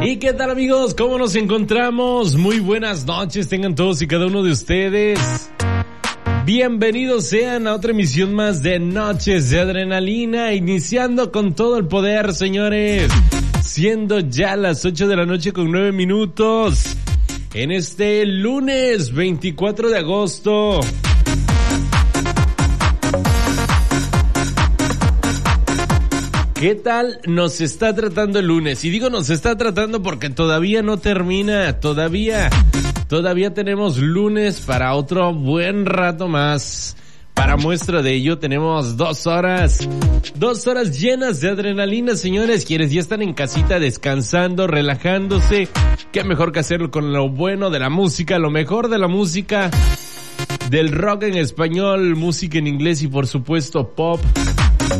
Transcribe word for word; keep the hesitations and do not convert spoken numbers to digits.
¿Y qué tal, amigos? ¿Cómo nos encontramos? Muy buenas noches tengan todos y cada uno de ustedes. Bienvenidos sean a otra emisión más de Noches de Adrenalina, iniciando con todo el poder, señores. Siendo ya las ocho de la noche con nueve minutos. En este lunes veinticuatro de agosto. ¿Qué tal nos está tratando el lunes? Y digo nos está tratando porque todavía no termina, todavía, todavía tenemos lunes para otro buen rato más. Para muestra de ello tenemos dos horas, dos horas llenas de adrenalina, señores. Quienes ya están en casita descansando, relajándose, qué mejor que hacerlo con lo bueno de la música, lo mejor de la música, del rock en español, música en inglés y por supuesto pop.